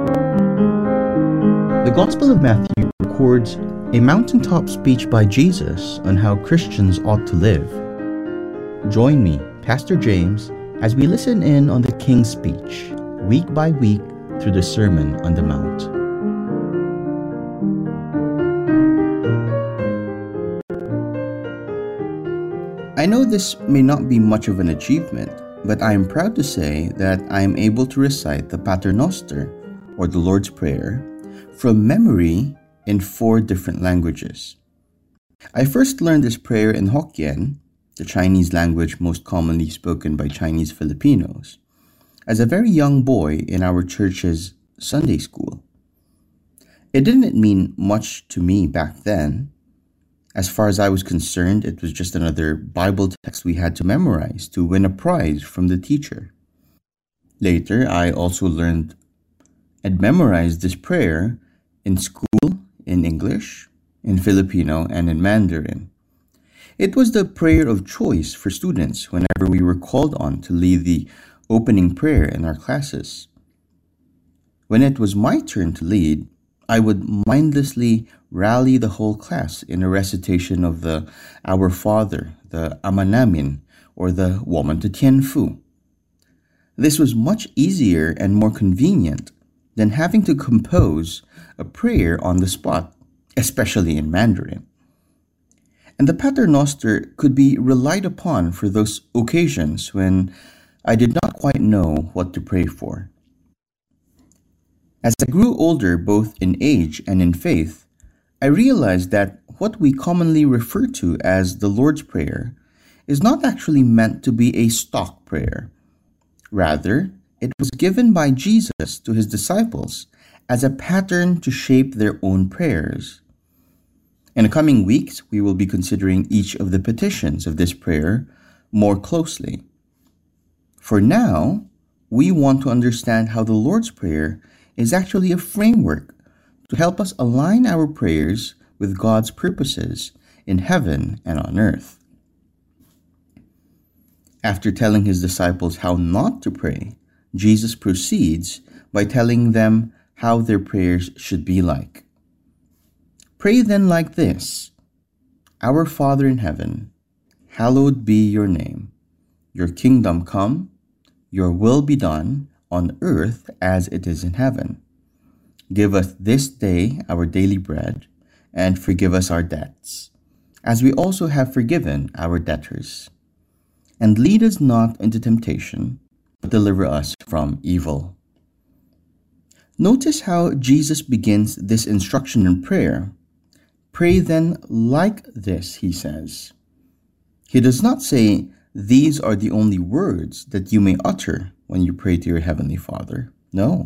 The Gospel of Matthew records a mountaintop speech by Jesus on how Christians ought to live. Join me, Pastor James, as we listen in on the King's speech, week by week through the Sermon on the Mount. I know this may not be much of an achievement, but I am proud to say that I am able to recite the Pater Noster, or the Lord's Prayer, from memory in 4 different languages. I first learned this prayer in Hokkien, the Chinese language most commonly spoken by Chinese Filipinos, as a very young boy in our church's Sunday school. It didn't mean much to me back then. As far as I was concerned, it was just another Bible text we had to memorize to win a prize from the teacher. Later, I also learned and memorized this prayer in school, in English, in Filipino, and in Mandarin. It was the prayer of choice for students whenever we were called on to lead the opening prayer in our classes. When it was my turn to lead, I would mindlessly rally the whole class in a recitation of the Our Father, the Ama Namin, or the Woman to Tian Fu. This was much easier and more convenient than having to compose a prayer on the spot, especially in Mandarin. And the Pater Noster could be relied upon for those occasions when I did not quite know what to pray for. As I grew older both in age and in faith, I realized that what we commonly refer to as the Lord's Prayer is not actually meant to be a stock prayer. Rather, it was given by Jesus to his disciples as a pattern to shape their own prayers. In the coming weeks, we will be considering each of the petitions of this prayer more closely. For now, we want to understand how the Lord's Prayer is actually a framework to help us align our prayers with God's purposes in heaven and on earth. After telling his disciples how not to pray, Jesus proceeds by telling them how their prayers should be like. Pray then like this: Our Father in heaven, hallowed be your name. Your kingdom come, your will be done on earth as it is in heaven. Give us this day our daily bread, and forgive us our debts, as we also have forgiven our debtors. And lead us not into temptation, but deliver us from evil. Notice how Jesus begins this instruction in prayer. Pray then like this, he says. He does not say, these are the only words that you may utter when you pray to your Heavenly Father. No.